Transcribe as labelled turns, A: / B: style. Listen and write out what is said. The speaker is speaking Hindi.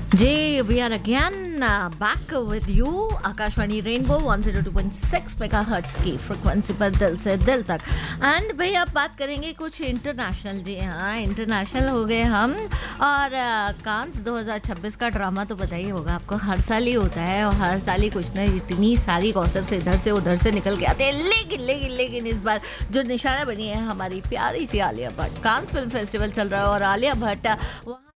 A: Ji, we are again back with you Akashvani rainbow 102.6 megahertz की फ्रिक्वेंसी पर दिल से दिल तक। एंड भाई अब बात करेंगे कुछ इंटरनेशनल। जी हाँ, इंटरनेशनल हो गए हम। और कांस 2026 का ड्रामा तो पता ही होगा आपको, हर साल ही होता है और हर साल ही कुछ ना इतनी सारी गॉसिप्स इधर से उधर से निकल के आते हैं। लेकिन इस बार जो निशाना बनी है हमारी प्यारी सी Alia Bhatt. Cannes film festival चल रहा है और आलिया भट्ट वहाँ